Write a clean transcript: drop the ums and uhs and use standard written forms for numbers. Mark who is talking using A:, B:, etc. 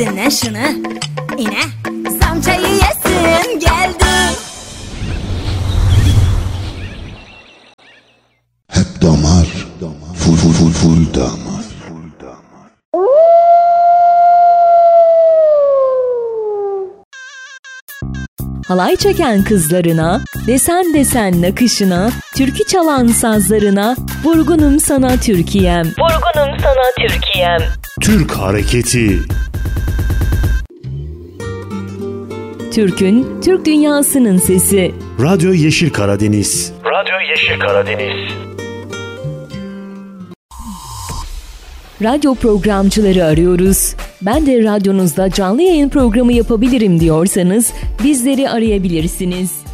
A: Dinle şunu, yine zamçayı yesin geldi.
B: Hep damar, full damar.
C: Halay çeken kızlarına, desen desen nakışına, türkü çalan sazlarına, vurgunum sana Türkiye'm. Vurgunum sana Türkiye'm.
D: Türk hareketi.
C: Türk'ün, Türk dünyasının sesi.
D: Radyo Yeşil Karadeniz. Radyo Yeşil Karadeniz.
C: Radyo programcıları arıyoruz. Ben de radyonuzda canlı yayın programı yapabilirim diyorsanız bizleri arayabilirsiniz.